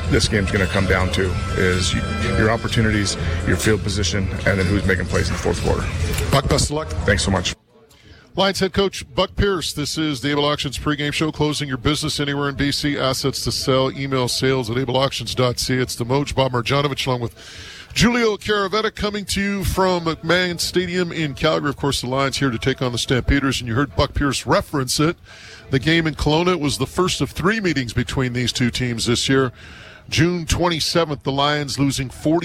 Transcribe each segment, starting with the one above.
this game's going to come down to is your opportunities, your field position, and then who's making plays in the fourth quarter. Buck, best of luck. Thanks so much. Lions head coach Buck Pierce. This is the Able Auctions pregame show. Closing your business anywhere in BC. Assets to sell. Email sales at ableauctions.ca. It's the Moj, Bob Marjanovic, along with Julio Caravetta, coming to you from McMahon Stadium in Calgary. Of course, the Lions here to take on the Stampeders, and you heard Buck Pierce reference it. The game in Kelowna was the first of 3 meetings between these two teams this year. June 27th, the Lions losing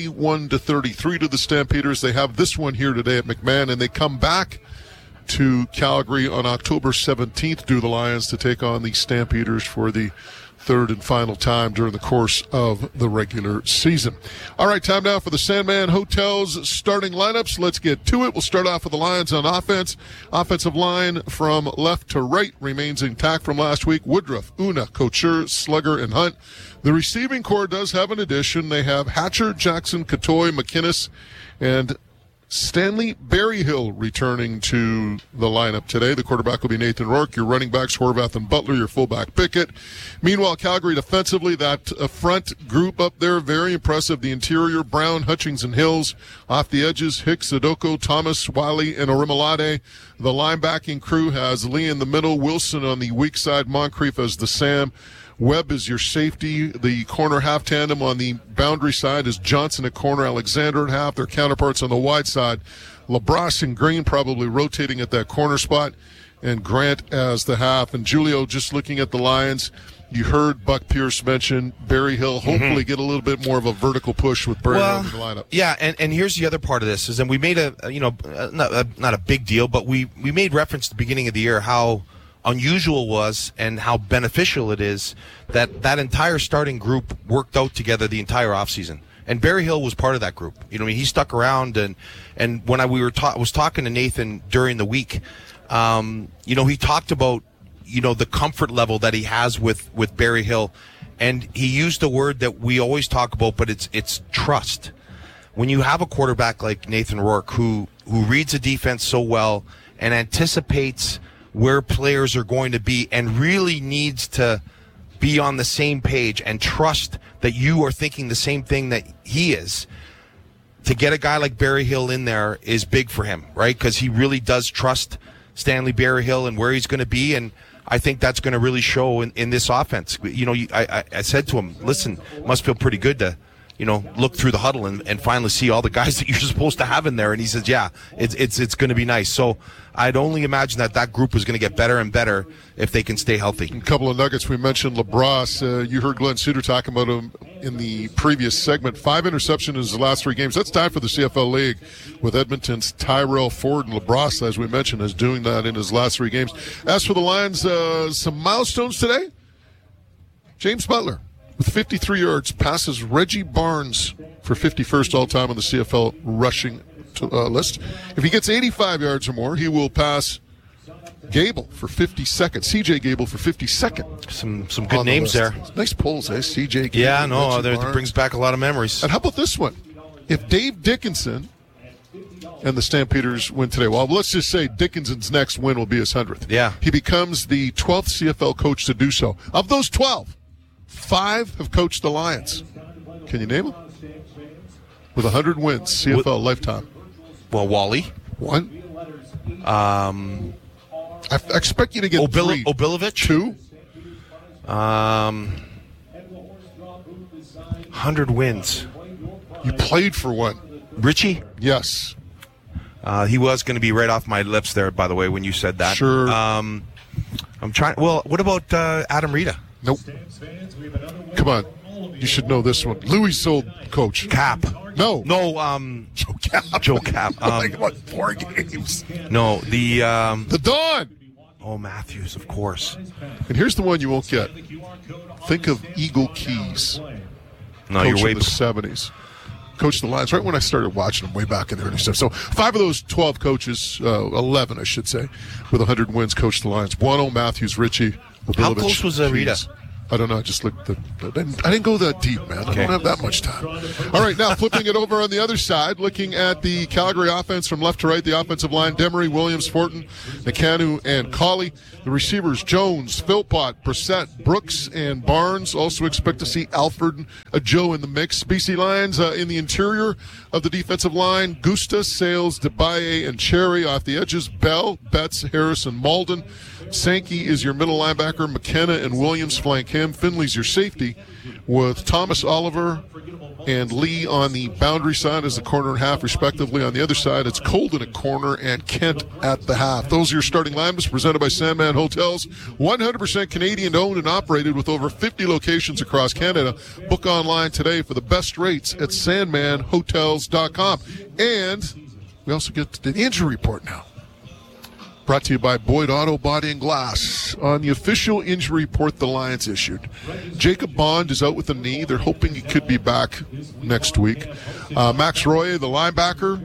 41-33 to the Stampeders. They have this one here today at McMahon, and they come back to Calgary on October 17th, do the Lions, to take on the Stampeders for the third and final time during the course of the regular season. All right, time now for the Sandman Hotels starting lineups. Let's get to it. We'll start off with the Lions on offense. Offensive line from left to right remains intact from last week. Woodruff, Una, Couture, Slugger, and Hunt. The receiving corps does have an addition. They have Hatcher, Jackson, Catoy, McInnes, and Stanley Berryhill returning to the lineup today. The quarterback will be Nathan Rourke. Your running backs, Horvath and Butler. Your fullback, Pickett. Meanwhile, Calgary defensively, that front group up there, very impressive. The interior, Brown, Hutchings, and Hills. Off the edges, Hicks, Sadoko, Thomas, Wiley, and Orimolade. The linebacking crew has Lee in the middle, Wilson on the weak side, Moncrief as the Sam. Webb is your safety. The corner half tandem on the boundary side is Johnson at corner, Alexander at half. Their counterparts on the wide side, LaBrosse and Green probably rotating at that corner spot, and Grant as the half. And Julio, just looking at the Lions, you heard Buck Pierce mention Berryhill hopefully get a little bit more of a vertical push with Berryhill in the lineup. Yeah, and here's the other part of this is, and we made not a big deal, but we made reference at the beginning of the year how unusual was and how beneficial it is that entire starting group worked out together the entire offseason. And Berryhill was part of that group. He stuck around, and when I was talking to Nathan during the week, he talked about the comfort level that he has with Berryhill, and he used a word that we always talk about, but it's trust. When you have a quarterback like Nathan Rourke who reads a defense so well and anticipates where players are going to be and really needs to be on the same page and trust that you are thinking the same thing that he is, to get a guy like Berryhill in there is big for him, right? Because he really does trust Stanley Berryhill and where he's going to be, and I think that's going to really show in this offense. I said to him, listen, it must feel pretty good to look through the huddle and finally see all the guys that you're supposed to have in there. And he says, yeah, it's going to be nice. So I'd only imagine that group is going to get better and better if they can stay healthy. A couple of nuggets. We mentioned LaBrosse. You heard Glenn Suter talking about him in the previous segment. 5 interceptions in his last 3 games. That's tied for the CFL League with Edmonton's Tyrell Ford, and LaBrosse, as we mentioned, is doing that in his last 3 games. As for the Lions, some milestones today. James Butler with 53 yards, passes Reggie Barnes for 51st all-time on the CFL rushing list. If he gets 85 yards or more, he will pass Gable for 52nd. CJ Gable for 52nd. Some good names there. Nice pulls, eh? CJ Gable. Yeah, no, that brings back a lot of memories. And how about this one? If Dave Dickinson and the Stampeders win today, well, let's just say Dickinson's next win will be his 100th. Yeah. He becomes the 12th CFL coach to do so. Of those 12, 5 have coached the Lions. Can you name them? With 100 wins, CFL lifetime. Well, Wally. 1. I expect you to get 3. Obilovich. 2. 100 wins. You played for 1. Richie? Yes. He was going to be right off my lips there, by the way, when you said that. Sure. I'm trying. Well, what about Adam Rita? Nope. Come on. You should know this one. Louis' old coach. Cap. No. Joe Cap. Joe Cap. Like, what, 4 games? No, the Don. Oh, Matthews, of course. And here's the one you won't get. Think of Eagle Keys. No, coach you're way in the 70s. Coached the Lions right when I started watching them way back in the early stuff. So 5 of those 12 coaches, 11 I should say, with 100 wins coached the Lions. Buono, Matthews, Richie, Obilovich, How close was Rita? I don't know. I just looked. I didn't go that deep, man. I don't have that much time. All right, now flipping it over on the other side, looking at the Calgary offense from left to right. The offensive line: Demery, Williams, Fortin, Nakanu, and Colley. The receivers: Jones, Philpott, Brissett, Brooks, and Barnes. Also expect to see Alford, Joe in the mix. BC Lions in the interior of the defensive line: Gusta, Sales, DeBaye, and Cherry. Off the edges: Bell, Betts, Harris, and Malden. Sankey is your middle linebacker. McKenna and Williams flank him. Finley's your safety, with Thomas Oliver and Lee on the boundary side as the corner and half, respectively. On the other side, it's Colden at corner and Kent at the half. Those are your starting linemen, presented by Sandman Hotels. 100% Canadian owned and operated with over 50 locations across Canada. Book online today for the best rates at sandmanhotels.com. And we also get the injury report now. Brought to you by Boyd Auto Body and Glass. On the official injury report the Lions issued, Jacob Bond is out with a knee. They're hoping he could be back next week. Max Royer, the linebacker,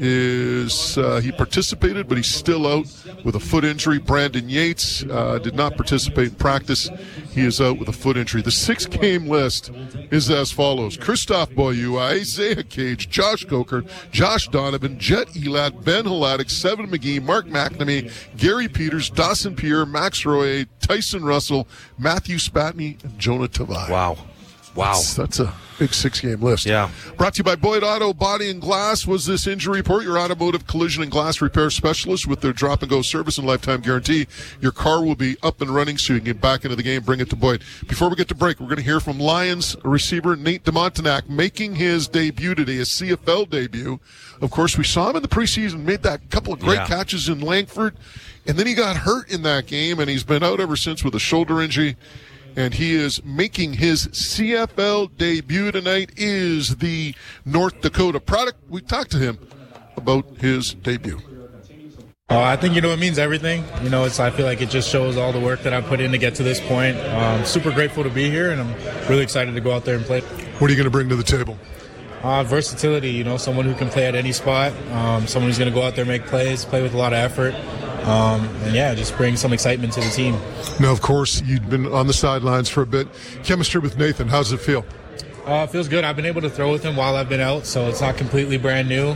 he participated, but he's still out with a foot injury. Brandon Yates did not participate in practice. He is out with a foot injury. The 6-game list is as follows: Christophe Beaulieu, Isaiah Cage, Josh Coker, Josh Donovan, Jet Elat, Ben Hladek, Seven McGee, Mark McNamee, Gary Peters, Dawson Pierre, Max Royer, Tyson Russell, Matthew Spatney, and Jonah Tavai. Wow. That's a big 6-game list. Yeah. Brought to you by Boyd Auto Body and Glass. Was this injury report your automotive collision and glass repair specialist with their drop-and-go service and lifetime guarantee? Your car will be up and running so you can get back into the game. Bring it to Boyd. Before we get to break, we're going to hear from Lions receiver Nate DeMontenac making his debut today, a CFL debut. Of course, we saw him in the preseason, made that couple of great catches in Langford, and then he got hurt in that game, and he's been out ever since with a shoulder injury. And he is making his CFL debut tonight. Is the North Dakota product. We talked to him about his debut. I think, it means everything. I feel like it just shows all the work that I put in to get to this point. Super grateful to be here, and I'm really excited to go out there and play. What are you going to bring to the table? Versatility, someone who can play at any spot, someone who's going to go out there, make plays, play with a lot of effort. Just bring some excitement to the team. Now, of course, you've been on the sidelines for a bit. Chemistry with Nathan, how does it feel? It feels good. I've been able to throw with him while I've been out, so it's not completely brand new.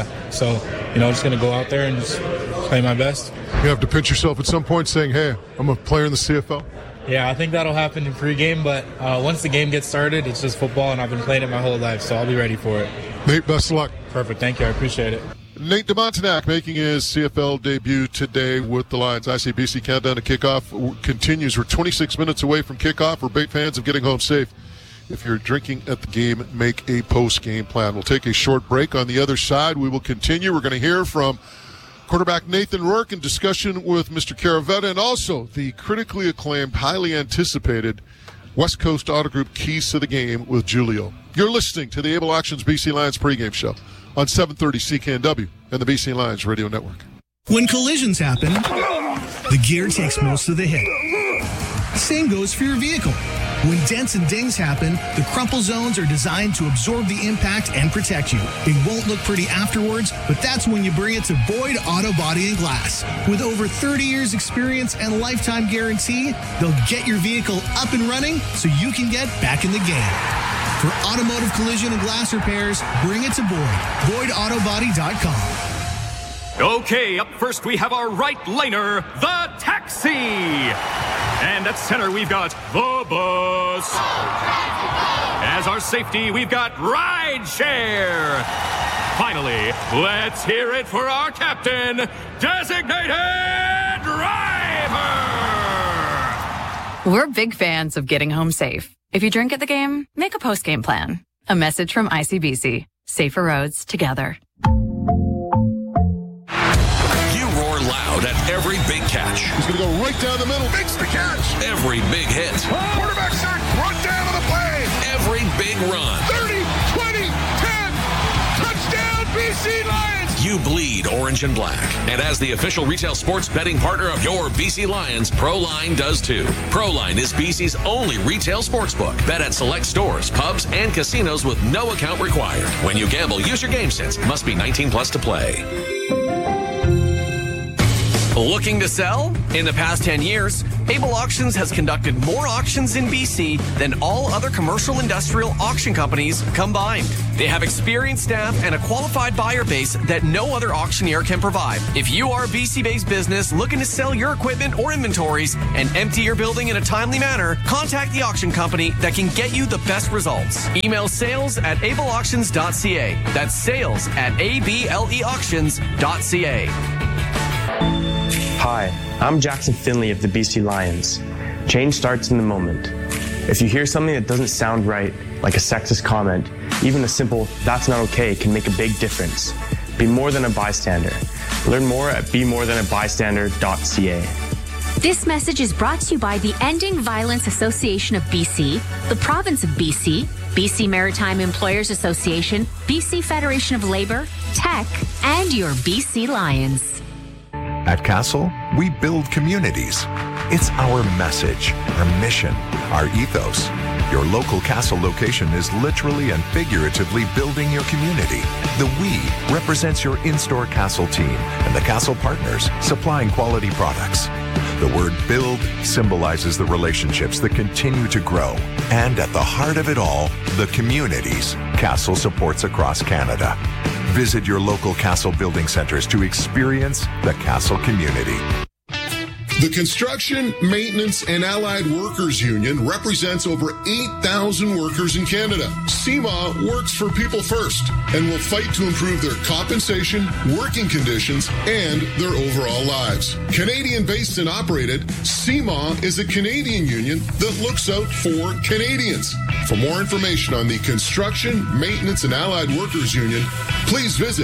Just going to go out there and just play my best. You have to pinch yourself at some point saying, hey, I'm a player in the CFL? Yeah, I think that'll happen in pregame, but once the game gets started, it's just football, and I've been playing it my whole life, so I'll be ready for it. Nate, best of luck. Perfect. Thank you. I appreciate it. Nate DeMontenac making his CFL debut today with the Lions. ICBC countdown to kickoff continues. We're 26 minutes away from kickoff. We're big fans of getting home safe. If you're drinking at the game, make a post-game plan. We'll take a short break. On the other side, we will continue. We're going to hear from quarterback Nathan Rourke in discussion with Mr. Caravetta, and also the critically acclaimed, highly anticipated West Coast Auto Group Keys to the Game with Julio. You're listening to the Able Auctions BC Lions pregame show on 730 CKNW and the BC Lions Radio Network. When collisions happen, the gear takes most of the hit. Same goes for your vehicle. When dents and dings happen, the crumple zones are designed to absorb the impact and protect you. It won't look pretty afterwards, but that's when you bring it to Boyd Auto Body and Glass. With over 30 years experience and lifetime guarantee, they'll get your vehicle up and running so you can get back in the game. For automotive collision and glass repairs, bring it to Boyd. BoydAutoBody.com. Okay, up first we have our right laner, the Taxi. And at center we've got the Bus. As our safety, we've got Rideshare. Finally, let's hear it for our captain, Designated Driver. We're big fans of getting home safe. If you drink at the game, make a post-game plan. A message from ICBC. Safer roads together. Loud at every big catch. He's going to go right down the middle. Makes the catch. Every big hit. Quarterback sack. Run down to the play. Every big run. 30, 20, 10. Touchdown, BC Lions. You bleed orange and black. And as the official retail sports betting partner of your BC Lions, ProLine does too. ProLine is BC's only retail sportsbook. Bet at select stores, pubs, and casinos with no account required. When you gamble, use your game sense. Must be 19 plus to play. Looking to sell? In the past 10 years, Able Auctions has conducted more auctions in BC than all other commercial industrial auction companies combined. They have experienced staff and a qualified buyer base that no other auctioneer can provide. If you are a BC-based business looking to sell your equipment or inventories and empty your building in a timely manner, contact the auction company that can get you the best results. Email sales@ableauctions.ca. That's sales@ableauctions.ca. Hi, I'm Jackson Finley of the BC Lions. Change starts in the moment. If you hear something that doesn't sound right, like a sexist comment, even a simple, "that's not okay," can make a big difference. Be more than a bystander. Learn more at bemorethanbystander.ca. This message is brought to you by the Ending Violence Association of BC, the Province of BC, BC Maritime Employers Association, BC Federation of Labour, Tech, and your BC Lions. At Castle, we build communities. It's our message, our mission, our ethos. Your local Castle location is literally and figuratively building your community. The we represents your in-store Castle team and the Castle partners supplying quality products. The word build symbolizes the relationships that continue to grow. And at the heart of it all, the communities Castle supports across Canada. Visit your local Castle building centers to experience the Castle community. The Construction, Maintenance, and Allied Workers Union represents over 8,000 workers in Canada. CMA works for people first and will fight to improve their compensation, working conditions, and their overall lives. Canadian-based and operated, CMA is a Canadian union that looks out for Canadians. For more information on the Construction, Maintenance, and Allied Workers Union, please visit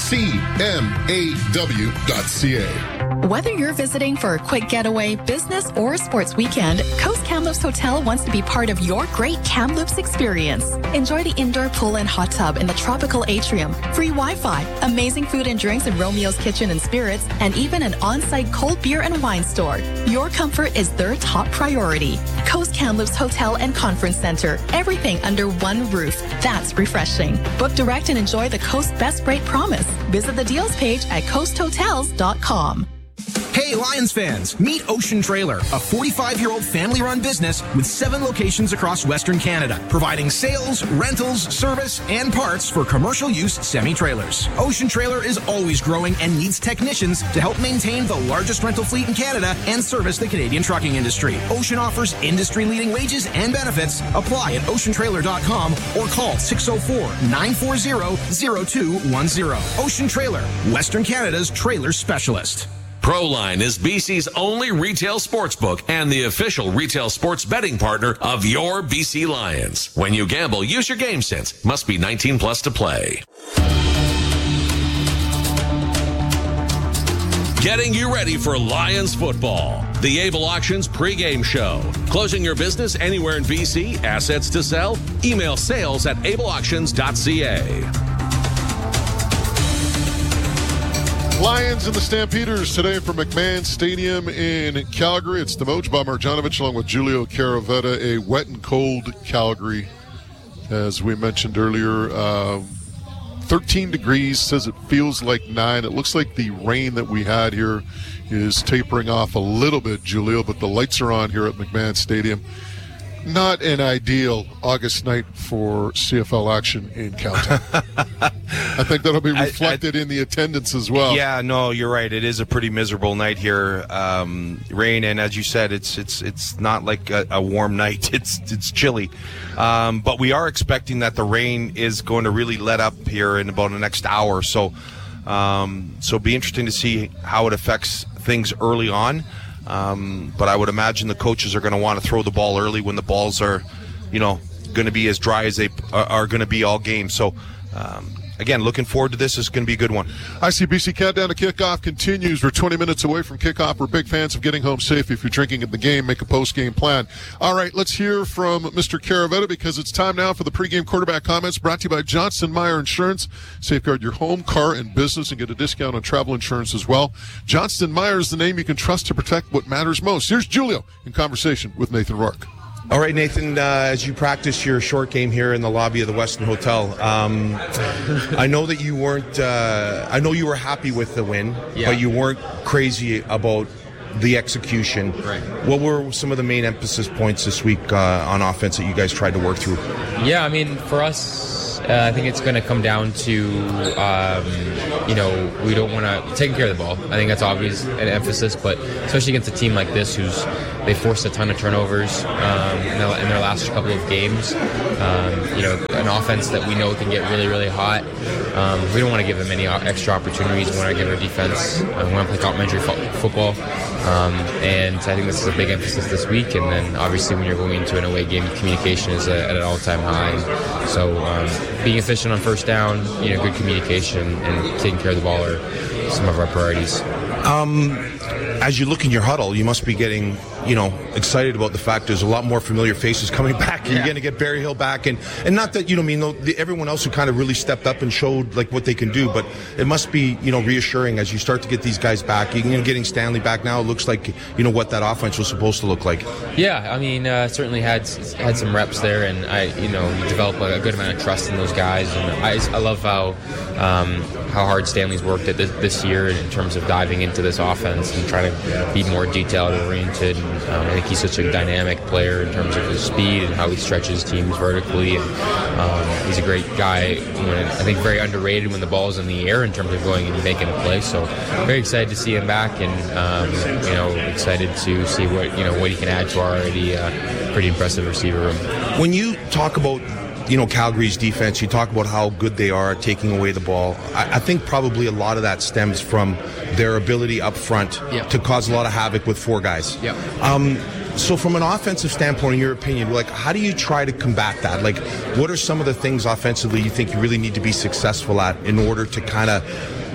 cmaw.ca. Whether you're visiting for a quick getaway, business, or a sports weekend, Coast Kamloops Hotel wants to be part of your great Kamloops experience. Enjoy the indoor pool and hot tub in the tropical atrium, free Wi-Fi, amazing food and drinks in Romeo's Kitchen and Spirits, and even an on-site cold beer and wine store. Your comfort is their top priority. Coast Kamloops Hotel and Conference Center. Everything under one roof. That's refreshing. Book direct and enjoy the Coast Best Rate Promise. Visit the deals page at coasthotels.com. Hey Lions fans, meet Ocean Trailer, a 45-year-old family-run business with 7 locations across Western Canada, providing sales, rentals, service, and parts for commercial use semi-trailers. Ocean Trailer is always growing and needs technicians to help maintain the largest rental fleet in Canada and service the Canadian trucking industry. Ocean offers industry-leading wages and benefits. Apply at oceantrailer.com or call 604-940-0210. Ocean Trailer, Western Canada's trailer specialist. Proline is BC's only retail sportsbook and the official retail sports betting partner of your BC Lions. When you gamble, use your game sense. Must be 19 plus to play. Getting you ready for Lions football. The Able Auctions pregame show. Closing your business anywhere in BC, assets to sell? Email sales@ableauctions.ca. Lions and the Stampeders today from McMahon Stadium in Calgary. It's the Moj, Bob Marjanovic, along with Julio Caravetta. A wet and cold Calgary, as we mentioned earlier. 13 degrees, says it feels like 9. It looks like the rain that we had here is tapering off a little bit, Julio, but the lights are on here at McMahon Stadium. Not an ideal August night for CFL action in Cowtown. I think that'll be reflected in the attendance as well. Yeah, no, you're right. It is a pretty miserable night here. Rain, and as you said, it's not like a warm night. It's chilly. But we are expecting that the rain is going to really let up here in about the next hour. So it'll be interesting to see how it affects things early on. But I would imagine the coaches are going to want to throw the ball early when the balls are, going to be as dry as they are going to be all game. So, again, looking forward to this. It's going to be a good one. ICBC Countdown to Kickoff continues. We're 20 minutes away from kickoff. We're big fans of getting home safe. If you're drinking at the game, make a post-game plan. All right, let's hear from Mr. Caravetta because it's time now for the pregame quarterback comments brought to you by Johnston Meyer Insurance. Safeguard your home, car, and business and get a discount on travel insurance as well. Johnston Meyer is the name you can trust to protect what matters most. Here's Julio in conversation with Nathan Rourke. All right, Nathan, as you practice your short game here in the lobby of the Westin Hotel, I know that you weren't, I know you were happy with the win, but you weren't crazy about the execution. Right. What were some of the main emphasis points this week on offense that you guys tried to work through? Yeah, I mean, for us, I think it's going to come down to, we don't want to take care of the ball. I think that's obvious an emphasis, but especially against a team like this they forced a ton of turnovers in their last couple of games. An offense that we know can get really, really hot. We don't want to give them any extra opportunities. We want to give our defense. We want to play complementary football. And I think this is a big emphasis this week. And then obviously when you're going into an away game, communication is at an all-time high. So being efficient on first down, good communication, and taking care of the ball are some of our priorities. As you look in your huddle, you must be getting, excited about the fact there's a lot more familiar faces coming back. You're going to get Barry Hill back, and not that everyone else who kind of really stepped up and showed like what they can do, but it must be reassuring as you start to get these guys back. Getting Stanley back now, it looks like what that offense was supposed to look like. Yeah, I mean, certainly had some reps there, and you develop a good amount of trust in those guys, and I love how hard Stanley's worked at this year in terms of diving into this offense and trying to be more detailed and oriented. And, I think he's such a dynamic player in terms of his speed and how he stretches teams vertically. And he's a great guy. I think very underrated when the ball's in the air in terms of going and making a play. So very excited to see him back, and excited to see what he can add to our already pretty impressive receiver room. When you talk about Calgary's defense, you talk about how good they are at taking away the ball. I think probably a lot of that stems from their ability up front to cause a lot of havoc with four guys. So from an offensive standpoint, in your opinion, how do you try to combat that? What are some of the things offensively you think you really need to be successful at in order to kind of,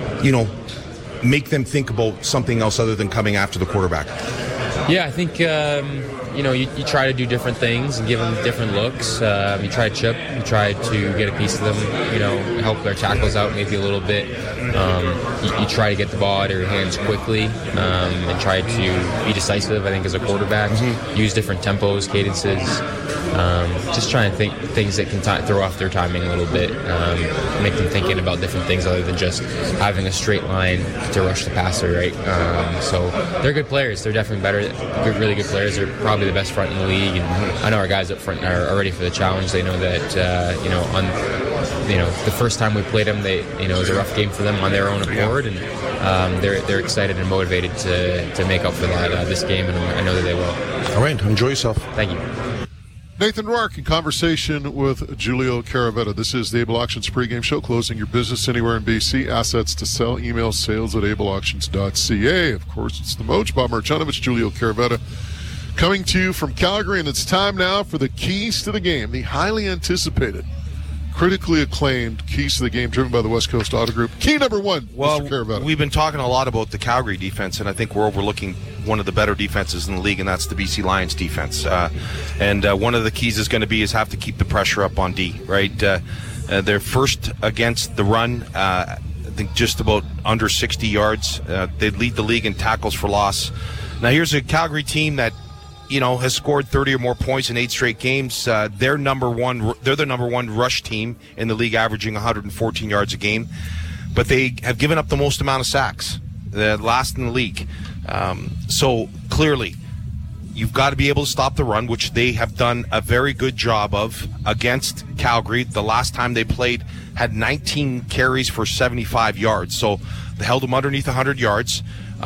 make them think about something else other than coming after the quarterback? Yeah, I think you try to do different things and give them different looks. You try to chip, you try to get a piece of them, help their tackles out maybe a little bit. You try to get the ball out of your hands quickly and try to be decisive, I think, as a quarterback. Use different tempos, cadences. Just trying to think things that can throw off their timing a little bit, make them thinking about different things other than just having a straight line to rush the passer, right? So they're good players. They're definitely really good players. They're probably the best front in the league, and I know our guys up front are ready for the challenge. They know that the first time we played them, it was a rough game for them on their own accord, and they're excited and motivated to make up for that this game, and I know that they will. All right, enjoy yourself. Thank you. Nathan Rourke in conversation with Julio Caravetta. This is the Able Auctions pregame show, closing your business anywhere in BC. Assets to sell. Email sales@ableauctions.ca. Of course, it's the Moj, Bob Marjanovic, Julio Caravetta, coming to you from Calgary, and it's time now for the keys to the game, the highly anticipated, critically acclaimed keys to the game, driven by the West Coast Auto Group. Key number one, well, Mr. Caravetta. We've been talking a lot about the Calgary defense, and I think we're overlooking one of the better defenses in the league, and that's the BC Lions defense. And one of the keys is going to be have to keep the pressure up on D, right? They're first against the run, I think just about under 60 yards. They lead the league in tackles for loss. Now here's a Calgary team that has scored 30 or more points in 8 straight games. They're the number one rush team in the league, averaging 114 yards a game. But they have given up the most amount of sacks, the last in the league. So clearly, you've got to be able to stop the run, which they have done a very good job of against Calgary. The last time they played had 19 carries for 75 yards. So they held them underneath 100 yards.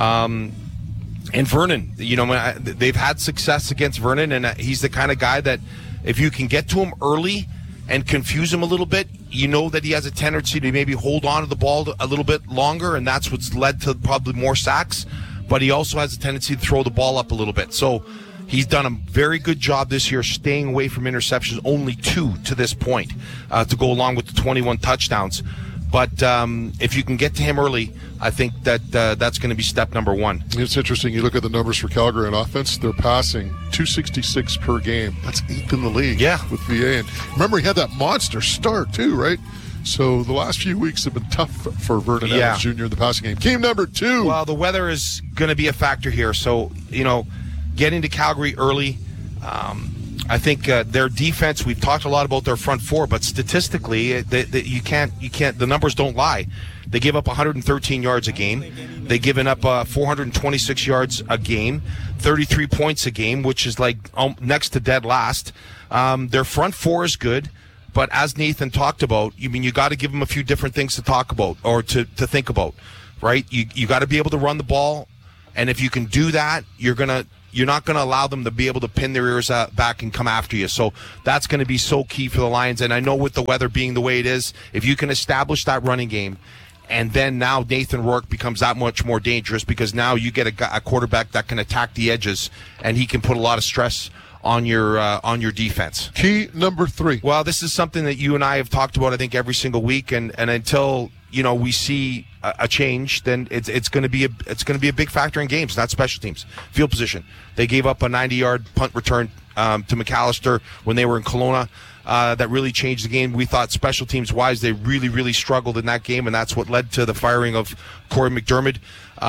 And Vernon, they've had success against Vernon, and he's the kind of guy that if you can get to him early and confuse him a little bit, that he has a tendency to maybe hold on to the ball a little bit longer, and that's what's led to probably more sacks. But he also has a tendency to throw the ball up a little bit. So he's done a very good job this year staying away from interceptions, only 2 to this point, to go along with the 21 touchdowns. But if you can get to him early, I think that that's going to be step number one. It's interesting. You look at the numbers for Calgary on offense. They're passing 266 per game. That's 8th in the league with VA. And remember, he had that monster start too, right? So the last few weeks have been tough for Vernon Adams Jr. in the passing game. Team number 2. Well, the weather is going to be a factor here. So, getting to Calgary early, I think their defense, we've talked a lot about their front four, but statistically, you can't. The numbers don't lie. They give up 113 yards a game. They've given up 426 yards a game, 33 points a game, which is like next to dead last. Their front four is good, but as Nathan talked about, you got to give them a few different things to talk about or to think about, right? You got to be able to run the ball, and if you can do that, you're not going to allow them to be able to pin their ears back and come after you. So that's going to be so key for the Lions. And I know with the weather being the way it is, if you can establish that running game, and then now Nathan Rourke becomes that much more dangerous because now you get a quarterback that can attack the edges, and he can put a lot of stress on your defense. Key number 3. Well, this is something that you and I have talked about, I think, every single week, and until we see a change, then it's going to be a big factor in games, not special teams. Field position. They gave up a 90-yard punt return to McAllister when they were in Kelowna. That really changed the game. We thought special teams wise, they really, really struggled in that game, and that's what led to the firing of Corey McDermott.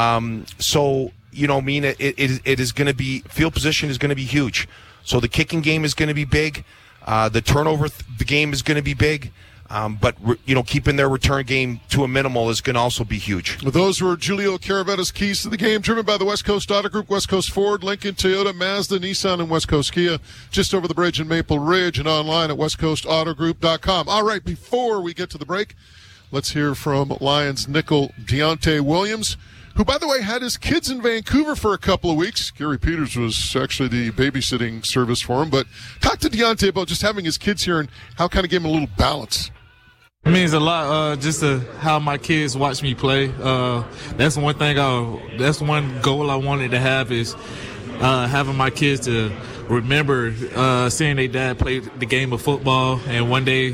It is going to be, field position is going to be huge. So the kicking game is going to be big. The turnover, the game is going to be big. But keeping their return game to a minimal is going to also be huge. Those were Julio Caravetta's keys to the game, driven by the West Coast Auto Group, West Coast Ford, Lincoln, Toyota, Mazda, Nissan, and West Coast Kia, just over the bridge in Maple Ridge, and online at westcoastautogroup.com. All right, before we get to the break, let's hear from Lions nickel Deontay Williams, who, by the way, had his kids in Vancouver for a couple of weeks. Gary Peters was actually the babysitting service for him. But talk to Deontay about just having his kids here and how kind of gave him a little balance. It means a lot just to how my kids watch me play. That's one thing. That's one goal I wanted to have is having my kids to remember seeing their dad play the game of football. And one day,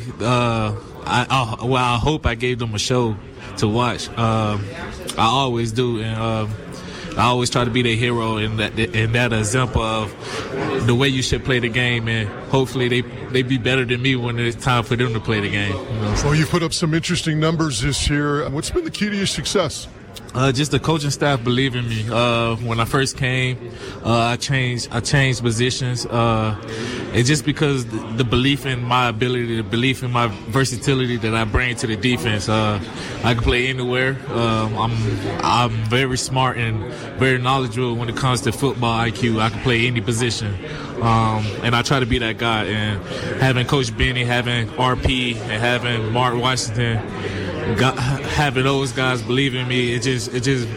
I hope I gave them a show to watch. I always do, and I always try to be their hero in that example of the way you should play the game, and hopefully they be better than me when it's time for them to play the game. Well, you put up some interesting numbers this year. What's been the key to your success? Just the coaching staff believe in me. When I first came, I changed positions. It's just because the belief in my ability, the belief in my versatility that I bring to the defense. I can play anywhere. I'm very smart and very knowledgeable when it comes to football IQ. I can play any position. And I try to be that guy. And having Coach Benny, having RP, and having Mark Washington, having those guys believe in me, it just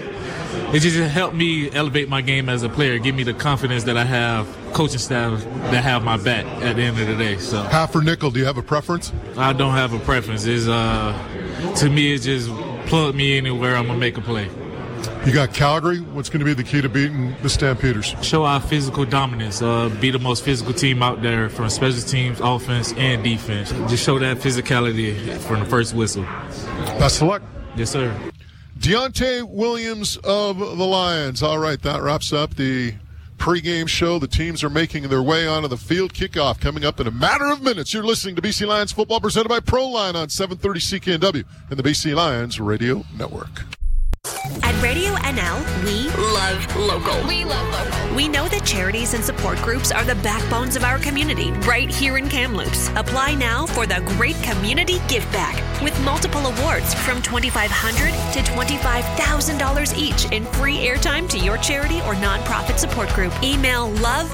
helped me elevate my game as a player, give me the confidence that I have coaching staff that have my back at the end of the day. So half or nickel, do you have a preference? I don't have a preference. It's to me, it's just plug me anywhere, I'm gonna make a play. You got Calgary. What's going to be the key to beating the Stampeders? Show our physical dominance. Be the most physical team out there from special teams, offense, and defense. Just show that physicality from the first whistle. Best of luck. Yes, sir. Deontay Williams of the Lions. All right, that wraps up the pregame show. The teams are making their way onto the field. Kickoff coming up in a matter of minutes. You're listening to BC Lions football presented by ProLine on 730 CKNW and the BC Lions Radio Network. At Radio NL, we love local. We love local. We know that charities and support groups are the backbones of our community right here in Kamloops. Apply now for the Great Community Give Back with multiple awards from $2,500 to $25,000 each in free airtime to your charity or nonprofit support group. Email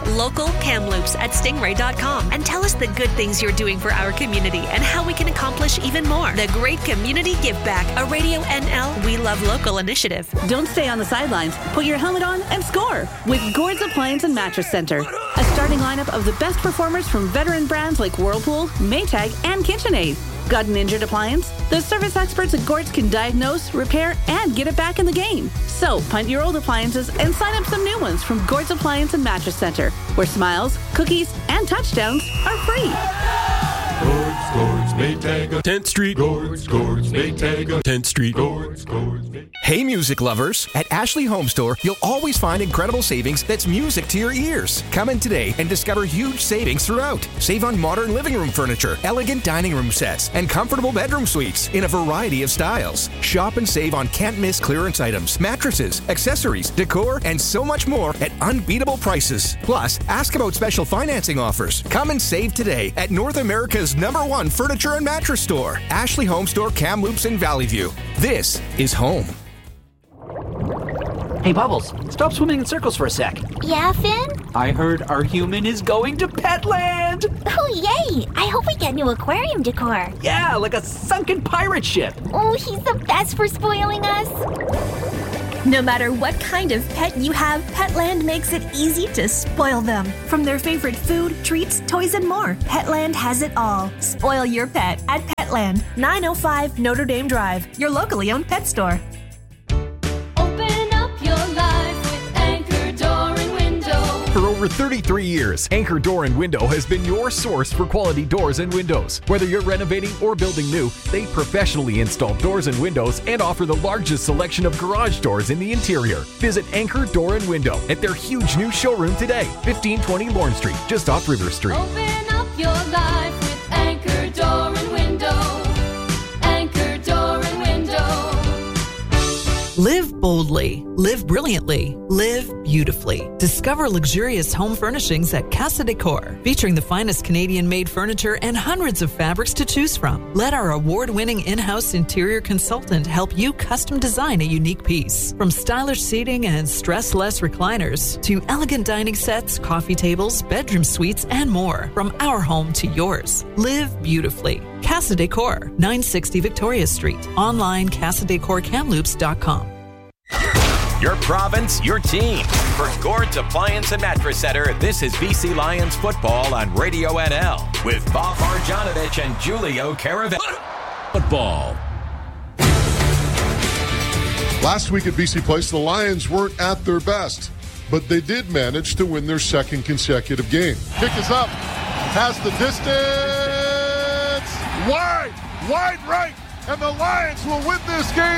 lovelocalkamloops@stingray.com and tell us the good things you're doing for our community and how we can accomplish even more. The Great Community Give Back, a Radio NL We Love Local initiative. Don't stay on the sidelines. Put your helmet on and score with Gord's Appliance and Mattress Center. A starting lineup of the best performers from veteran brands like Whirlpool, Maytag, and KitchenAid. Got an injured appliance? The service experts at Gord's can diagnose, repair, and get it back in the game. So, punt your old appliances and sign up some new ones from Gord's Appliance and Mattress Center, where smiles, cookies, and touchdowns are free. Gord's Gord's Maytag, 10th Street. Gord's Maytag, 10th Street. Gord's Hey, music lovers! At Ashley Home Store, you'll always find incredible savings that's music to your ears. Come in today and discover huge savings throughout. Save on modern living room furniture, elegant dining room sets, and comfortable bedroom suites in a variety of styles. Shop and save on can't-miss clearance items, mattresses, accessories, decor, and so much more at unbeatable prices. Plus, ask about special financing offers. Come and save today at North America's #1 furniture and mattress store, Ashley Home Store, Kamloops in Valley View. This is home. Hey, Bubbles, stop swimming in circles for a sec. Yeah, Finn? I heard our human is going to Petland! Oh, yay! I hope we get new aquarium decor. Yeah, like a sunken pirate ship. Oh, he's the best for spoiling us. No matter what kind of pet you have, Petland makes it easy to spoil them. From their favorite food, treats, toys, and more, Petland has it all. Spoil your pet at Petland, 905 Notre Dame Drive, your locally owned pet store. For over 33 years, Anchor Door and Window has been your source for quality doors and windows. Whether you're renovating or building new, they professionally install doors and windows and offer the largest selection of garage doors in the interior. Visit Anchor Door and Window at their huge new showroom today, 1520 Lorne Street, just off River Street. Open up your life with Anchor Door and Window. Anchor Door and Window. Live boldly, live brilliantly, live beautifully. Discover luxurious home furnishings at Casa Decor, featuring the finest Canadian-made furniture and hundreds of fabrics to choose from. Let our award-winning in-house interior consultant help you custom design a unique piece. From stylish seating and stress-less recliners to elegant dining sets, coffee tables, bedroom suites, and more. From our home to yours. Live beautifully. Casa Decor, 960 Victoria Street. Online, CasaDecorKamloops.com. Your province, your team. For Gord's Appliance and Mattress Center, this is BC Lions football on Radio NL with Bob Marjanovic and Julio Caravello. Football. Last week at BC Place, the Lions weren't at their best, but they did manage to win their second consecutive game. Kick is up, has the distance, wide right. And the Lions will win this game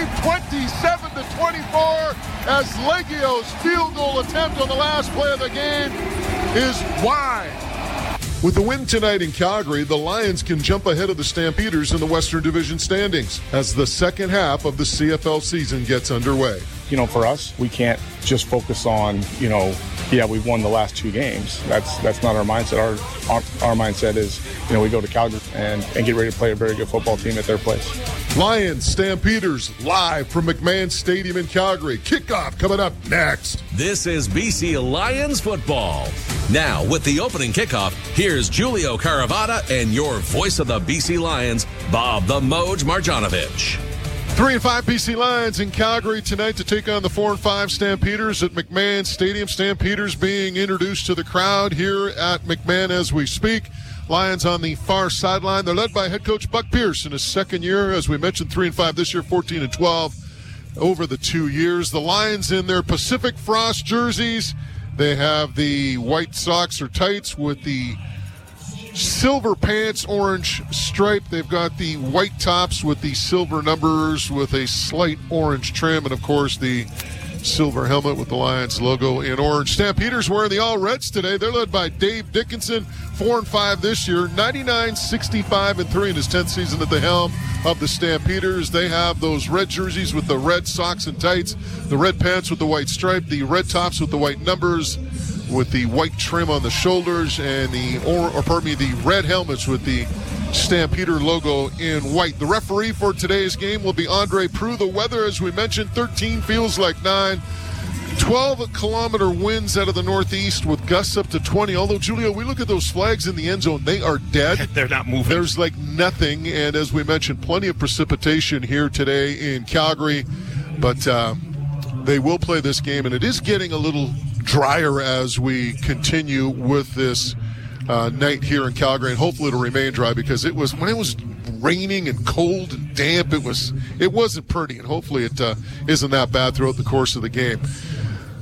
27-24 as Legio's field goal attempt on the last play of the game is wide. With the win tonight in Calgary, the Lions can jump ahead of the Stampeders in the Western Division standings as the second half of the CFL season gets underway. You know, for us, we can't just focus on, we've won the last 2 games. That's not our mindset. Our mindset is, we go to Calgary and get ready to play a very good football team at their place. Lions, Stampeders, live from McMahon Stadium in Calgary. Kickoff coming up next. This is BC Lions football. Now, with the opening kickoff, here's Julio Caravata and your voice of the BC Lions, Bob the Moj Marjanovic. 3-5 BC Lions in Calgary tonight to take on the 4-5 Stampeders at McMahon Stadium. Stampeders being introduced to the crowd here at McMahon as we speak. Lions on the far sideline. They're led by head coach Buck Pierce in his second year. As we mentioned, 3-5 this year, 14-12 over the 2 years. The Lions in their Pacific Frost jerseys. They have the white socks or tights with the silver pants, orange stripe. They've got the white tops with the silver numbers with a slight orange trim, and of course the silver helmet with the Lions logo in orange. Stampeders wearing the all reds today. They're led by Dave Dickinson, 4-5 this year, 99-65-3 in his 10th season at the helm of the Stampeders. They have those red jerseys with the red socks and tights, the red pants with the white stripe, the red tops with the white numbers, with the white trim on the shoulders, and the red helmets with the Stampeder logo in white. The referee for today's game will be Andre Prue. The weather, as we mentioned, 13 feels like 9. 12-kilometer winds out of the northeast with gusts up to 20. Although, Julio, we look at those flags in the end zone, they are dead. They're not moving. There's like nothing. And as we mentioned, plenty of precipitation here today in Calgary. But they will play this game, and it is getting a little drier as we continue with this night here in Calgary, and hopefully it'll remain dry, because when it was raining and cold and damp, it wasn't pretty, and hopefully it isn't that bad throughout the course of the game.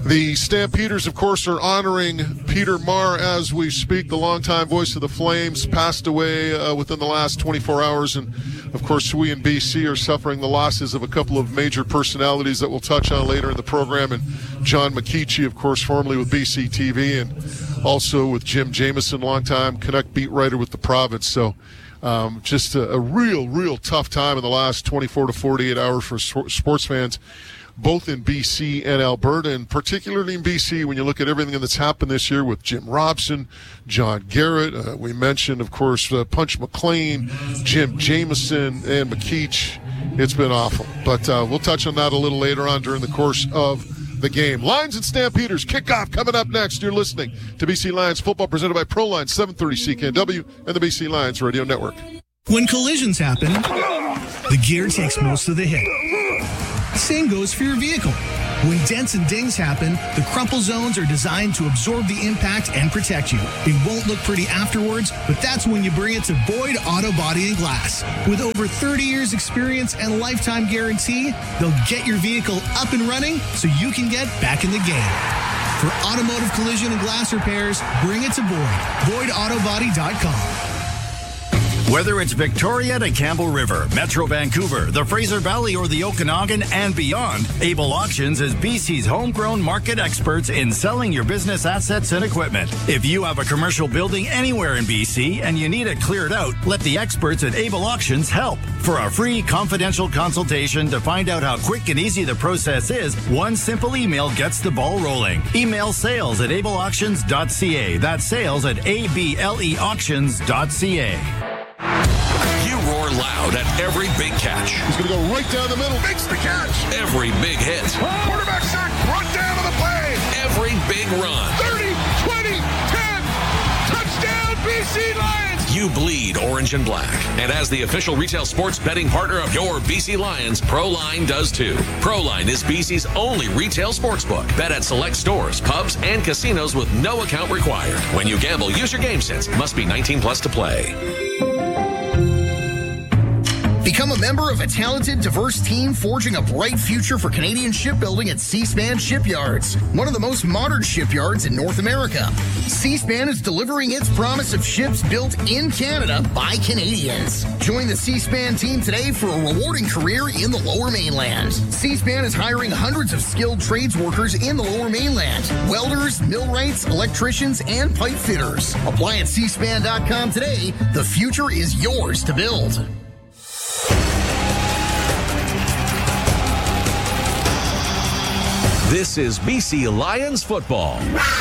The Stampeders, of course, are honoring Peter Marr as we speak. The longtime voice of the Flames passed away within the last 24 hours. And, of course, we in BC are suffering the losses of a couple of major personalities that we'll touch on later in the program. And John McKeechee, of course, formerly with BC TV, and also with Jim Jameson, longtime Canuck beat writer with the Province. So just a real tough time in the last 24 to 48 hours for sports fans, both in BC and Alberta, and particularly in BC when you look at everything that's happened this year with Jim Robson, John Garrett. We mentioned, of course, Punch McLean, Jim Jameson, and McKeech. It's been awful. But we'll touch on that a little later on during the course of the game. Lions and Stampeders kickoff coming up next. You're listening to BC Lions football presented by ProLine, 730 CKNW and the BC Lions Radio Network. When collisions happen, the gear takes most of the hit. Same goes for your vehicle. When dents and dings happen, the crumple zones are designed to absorb the impact and protect you. It won't look pretty afterwards, but that's when you bring it to Boyd Auto Body and Glass. With over 30 years experience and lifetime guarantee, they'll get your vehicle up and running so you can get back in the game. For automotive collision and glass repairs, bring it to Boyd. BoydAutoBody.com. Whether it's Victoria to Campbell River, Metro Vancouver, the Fraser Valley, or the Okanagan and beyond, Able Auctions is BC's homegrown market experts in selling your business assets and equipment. If you have a commercial building anywhere in BC and you need it cleared out, let the experts at Able Auctions help. For a free confidential consultation to find out how quick and easy the process is, one simple email gets the ball rolling. Email sales@ableauctions.ca. That's sales at ableauctions.ca. You roar loud at every big catch. He's going to go right down the middle. Makes the catch. Every big hit. Quarterback sack. Brought down on the play. Every big run. 30, 20, 10. Touchdown, BC Lions. You bleed orange and black. And as the official retail sports betting partner of your BC Lions, ProLine does too. ProLine is BC's only retail sportsbook. Bet at select stores, pubs, and casinos with no account required. When you gamble, use your game sense. Must be 19 plus to play. Become a member of a talented, diverse team forging a bright future for Canadian shipbuilding at Seaspan Shipyards, one of the most modern shipyards in North America. Seaspan is delivering its promise of ships built in Canada by Canadians. Join the Seaspan team today for a rewarding career in the Lower Mainland. Seaspan is hiring hundreds of skilled trades workers in the Lower Mainland: welders, millwrights, electricians, and pipe fitters. Apply at seaspan.com today. The future is yours to build. This is BC Lions football.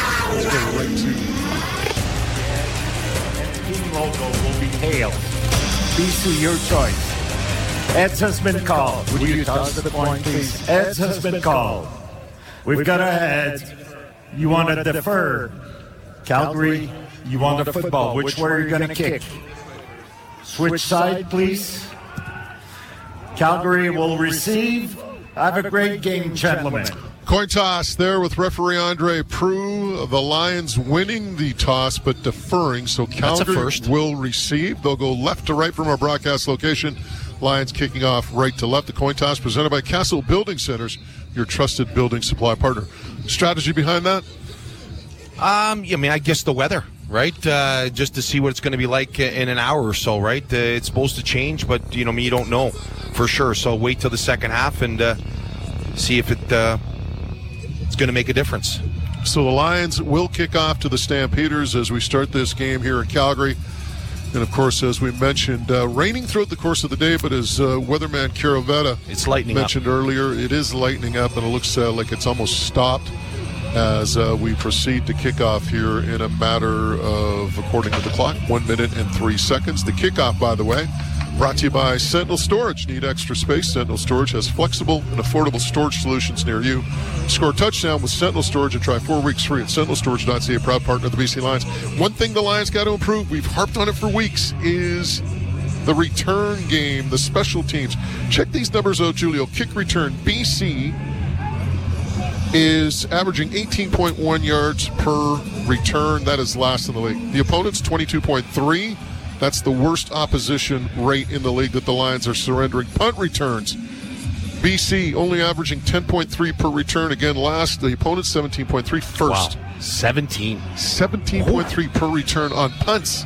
Team logo will be hailed. BC, your choice. Eds has been called. Would you toss the coin, please? Eds has been called. We've got a head. You want to defer. Calgary, you want the football. Which way are you going to kick? Switch side, please. Calgary will receive. Have a great game, gentlemen. Coin toss there with referee Andre Proulx. The Lions winning the toss but deferring, so Calgary will receive. They'll go left to right from our broadcast location. Lions kicking off right to left. The coin toss presented by Castle Building Centers, your trusted building supply partner. Strategy behind that? I mean, I guess the weather, right? Just to see what it's going to be like in an hour or so, right? It's supposed to change, but you don't know for sure. So wait till the second half and see if it's going to make a difference. So the Lions will kick off to the Stampeders as we start this game here in Calgary. And, of course, as we mentioned, raining throughout the course of the day, but as weatherman Caravetta mentioned earlier, it is lightening up, and it looks like it's almost stopped as we proceed to kick off here in a matter of, according to the clock, 1 minute and 3 seconds. The kickoff, by the way, brought to you by Sentinel Storage. Need extra space? Sentinel Storage has flexible and affordable storage solutions near you. Score a touchdown with Sentinel Storage and try 4 weeks free at sentinelstorage.ca, a proud partner of the BC Lions. One thing the Lions got to improve, we've harped on it for weeks, is the return game, the special teams. Check these numbers out, Julio. Kick return, BC is averaging 18.1 yards per return. That is last in the league. The opponent's 22.3. That's the worst opposition rate in the league that the Lions are surrendering. Punt returns, BC only averaging 10.3 per return. Again, last. The opponent 17.3 first. Wow. 17.3 per return on punts.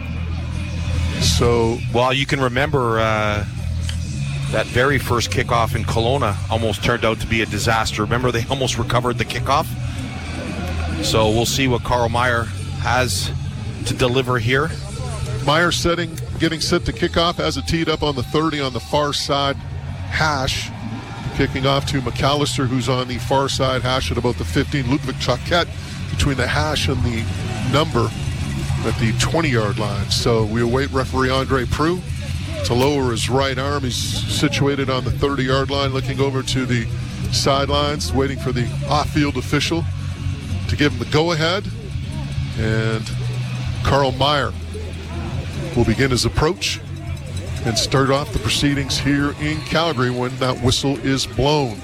So, well, you can remember that very first kickoff in Kelowna almost turned out to be a disaster. Remember, they almost recovered the kickoff. So we'll see what Carl Meyer has to deliver here. Meyer getting set to kick off as it teed up on the 30 on the far side hash. Kicking off to McAllister, who's on the far side hash at about the 15. Ludwig Choquette between the hash and the number at the 20-yard line. So we await referee Andre Prue to lower his right arm. He's situated on the 30-yard line, looking over to the sidelines, waiting for the off-field official to give him the go-ahead. And Carl Meyer will begin his approach and start off the proceedings here in Calgary when that whistle is blown.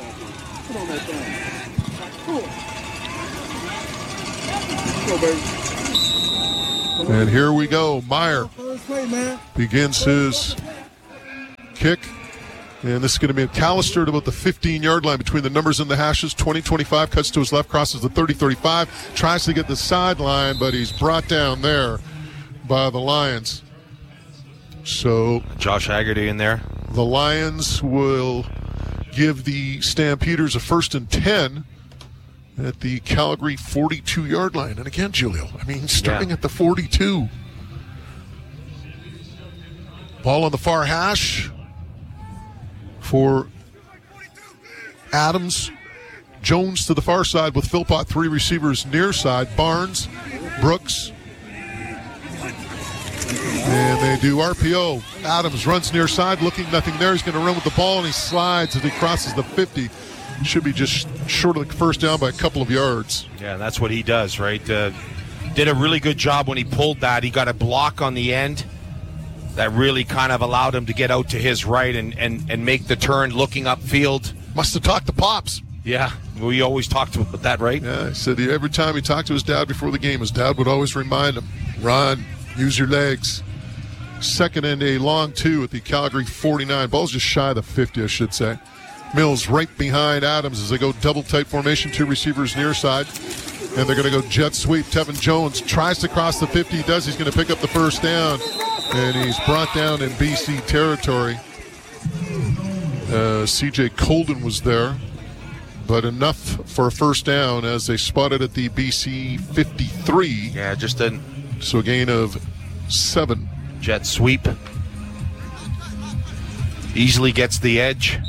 And here we go. Meyer begins his kick. And this is going to be McAllister at about the 15-yard line between the numbers and the hashes. 20-25, cuts to his left, crosses the 30-35, tries to get the sideline, but he's brought down there by the Lions. So Josh Haggerty in there. The Lions will give the Stampeders a 1st and 10 at the Calgary 42-yard line. And again, Julio, starting at the 42. Ball on the far hash for Adams. Jones to the far side with Philpott, 3 receivers near side. Barnes, Brooks. And they do RPO. Adams runs near side, looking nothing there. He's going to run with the ball, and he slides as he crosses the 50. Should be just short of the first down by a couple of yards. Yeah, that's what he does, right? Did a really good job when he pulled that. He got a block on the end that really kind of allowed him to get out to his right and make the turn looking upfield. Must have talked to Pops. Yeah, we always talked about that, right? Yeah, he said every time he talked to his dad before the game, his dad would always remind him, run, use your legs. 2nd and a long 2 at the Calgary 49. Ball's just shy of the 50, I should say. Mills right behind Adams as they go double tight formation, 2 receivers near side. And they're going to go jet sweep. Tevin Jones tries to cross the 50. He does. He's going to pick up the first down. And he's brought down in BC territory. CJ Colden was there. But enough for a first down as they spotted at the BC 53. Yeah, just a... So a gain of 7. Jet sweep. Easily gets the edge.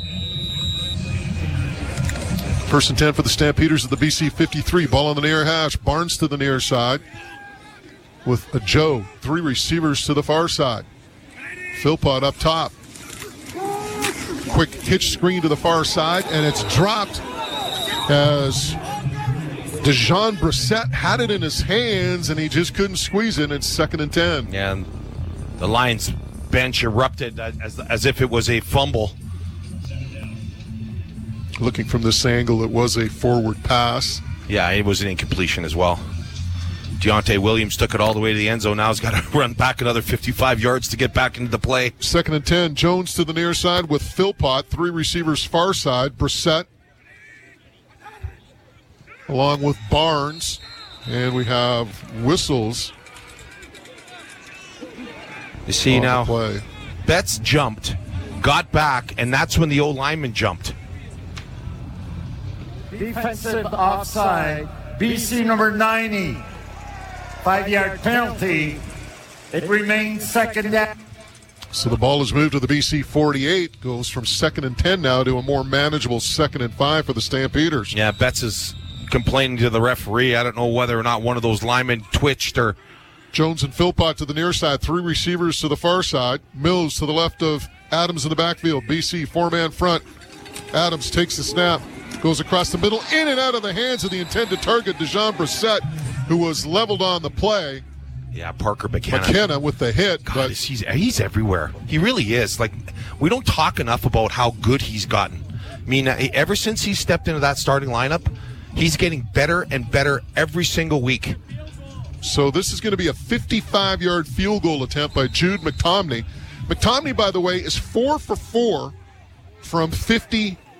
1st and 10 for the Stampeders at the BC 53. Ball on the near hash. Barnes to the near side with a Joe. 3 receivers to the far side. Philpott up top. Quick hitch screen to the far side, and it's dropped as Dejon Brissett had it in his hands, and he just couldn't squeeze it. It's 2nd and 10. Yeah, and the Lions bench erupted as if it was a fumble. Looking from this angle, it was a forward pass. Yeah, it was an incompletion as well. Deontay Williams took it all the way to the end zone. Now he's got to run back another 55 yards to get back into the play. 2nd and 10. Jones to the near side with Philpott. 3 receivers far side. Brissett along with Barnes. And we have whistles. You see now, Betts jumped, got back, and that's when the old lineman jumped. Defensive offside, BC number 90. 5-yard penalty. It remains 2nd down. So the ball is moved to the BC 48. Goes from 2nd and 10 now to a more manageable 2nd and 5 for the Stampeders. Yeah, Betts is complaining to the referee. I don't know whether or not one of those linemen twitched or... Jones and Philpott to the near side. 3 receivers to the far side. Mills to the left of Adams in the backfield. BC 4-man front. Adams takes the snap. Goes across the middle. In and out of the hands of the intended target, Dejon Brissett, who was leveled on the play. Yeah, Parker McKenna. McKenna with the hit. God, but he's everywhere. He really is. Like, we don't talk enough about how good he's gotten. I mean, ever since he stepped into that starting lineup, he's getting better and better every single week. So this is going to be a 55-yard field goal attempt by Jude McTomney. McTomney, by the way, is 4 for 4 from 50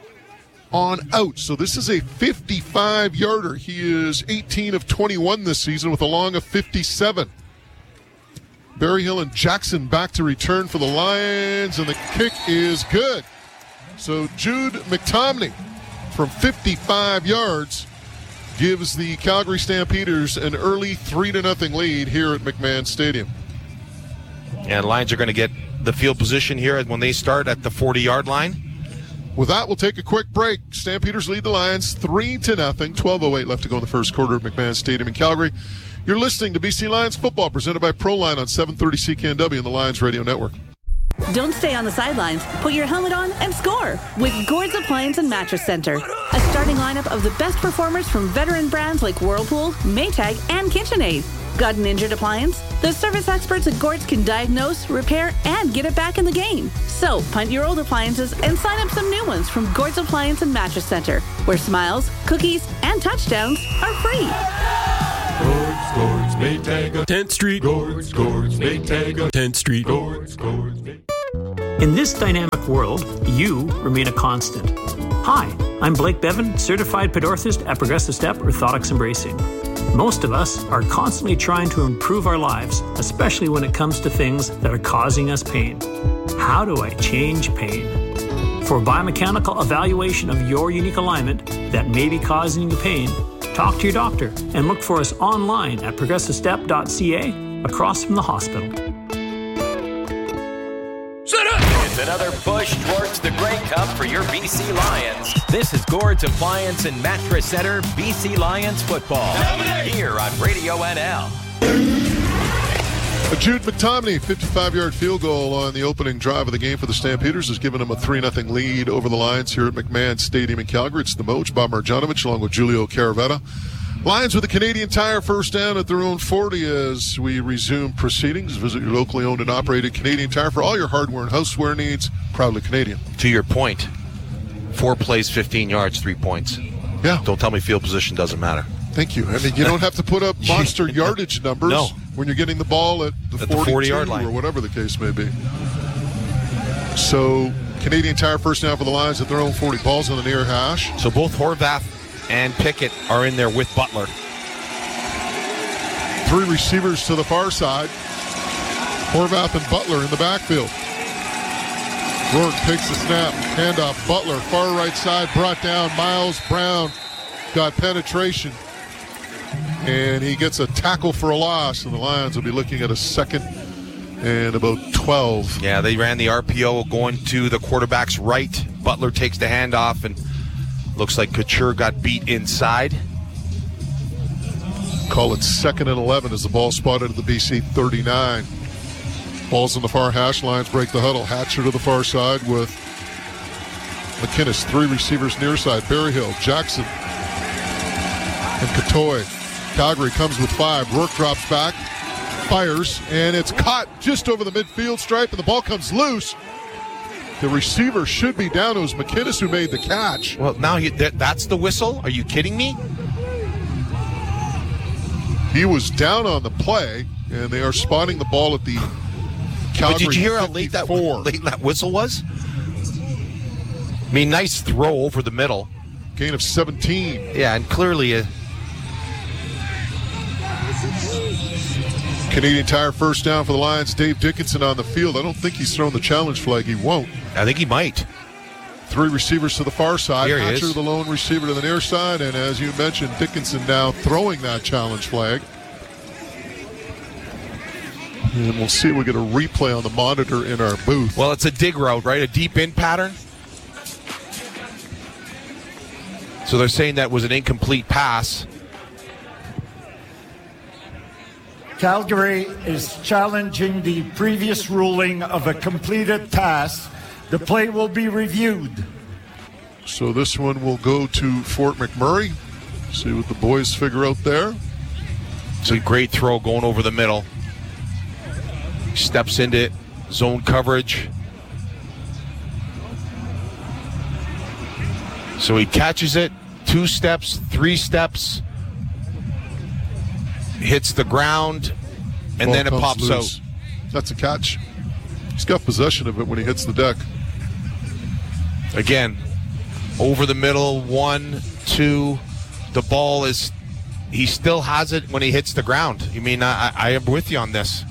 on out. So this is a 55-yarder. He is 18 of 21 this season with a long of 57. Berryhill and Jackson back to return for the Lions, and the kick is good. So Jude McTomney from 55 yards gives the Calgary Stampeders an early 3-0 lead here at McMahon Stadium. And Lions are going to get the field position here when they start at the 40-yard line. With that, we'll take a quick break. Stampeders lead the Lions 3-0. 12:08 left to go in the first quarter at McMahon Stadium in Calgary. You're listening to BC Lions football presented by Proline on 730 CKNW and the Lions Radio Network. Don't stay on the sidelines. Put your helmet on and score with Gord's Appliance and Mattress Center. A starting lineup of the best performers from veteran brands like Whirlpool, Maytag, and KitchenAid. Got an injured appliance? The service experts at Gord's can diagnose, repair, and get it back in the game. So punt your old appliances and sign up some new ones from Gord's Appliance and Mattress Center, where smiles, cookies, and touchdowns are free. Gord's, Maytag on 10th Street. Gord's, Maytag on 10th Street. Gord's, In this dynamic world, you remain a constant. Hi, I'm Blake Bevan, certified pedorthist at Progressive Step Orthotics and Bracing. Most of us are constantly trying to improve our lives, especially when it comes to things that are causing us pain. How do I change pain? For biomechanical evaluation of your unique alignment that may be causing you pain, talk to your doctor and look for us online at progressivestep.ca across from the hospital. It's another push towards the Grey Cup for your BC Lions. This is Gord's Appliance and Mattress Center BC Lions football here on Radio NL. Jude McTomney, 55-yard field goal on the opening drive of the game for the Stampeders has given them a 3-0 lead over the Lions here at McMahon Stadium in Calgary. It's the Moach, Bob Marjanovic, along with Julio Caravetta. Lions with a Canadian Tire first down at their own 40 as we resume proceedings. Visit your locally owned and operated Canadian Tire for all your hardware and houseware needs. Proudly Canadian. To your point, 4 plays, 15 yards, 3 points. Yeah. Don't tell me field position doesn't matter. Thank you. I mean, you don't have to put up monster yardage numbers when you're getting the ball at the 40-yard line or whatever the case may be. So, Canadian Tire first down for the Lions at their own 40. Ball's on the near hash. So both Horvath and Pickett are in there with Butler. 3 receivers to the far side. Horvath and Butler in the backfield. Rourke takes the snap. Handoff. Butler, far right side, brought down. Miles Brown got penetration. And he gets a tackle for a loss, and the Lions will be looking at a second and about 12. Yeah, they ran the RPO going to the quarterback's right. Butler takes the handoff, and looks like Couture got beat inside. Call it second and 11 as the ball spotted at the BC 39. Ball's on the far hash. Lions break the huddle. Hatcher to the far side with McInnes. 3 receivers near side. Berryhill, Jackson, and Katoy. Calgary comes with 5. Rourke drops back, fires, and it's caught just over the midfield stripe, and the ball comes loose. The receiver should be down. It was McInnes who made the catch. Well, now that's the whistle? Are you kidding me? He was down on the play, and they are spotting the ball at the Calgary. But did you hear 54. how late that whistle was? I mean, nice throw over the middle. Gain of 17. Yeah, and clearly Canadian Tire first down for the Lions. Dave Dickinson on the field. I don't think he's thrown the challenge flag. He won't. I think he might. 3 receivers to the far side. Here he Hatcher, is. the lone receiver to the near side. And as you mentioned, Dickinson now throwing that challenge flag. And we'll see if we get a replay on the monitor in our booth. Well, it's a dig route, right? A deep in pattern. So they're saying that was an incomplete pass. Calgary is challenging the previous ruling of a completed pass. The play will be reviewed. So this one will go to Fort McMurray. See what the boys figure out there. It's a great throw going over the middle. Steps into zone coverage. So he catches it, 2 steps, 3 steps, hits the ground, and Ball then it comes pops loose. out. That's a catch. He's got possession of it when he hits the deck. Again, over the middle, 1, 2. The ball is, he still has it when he hits the ground. I mean, I am with you on this.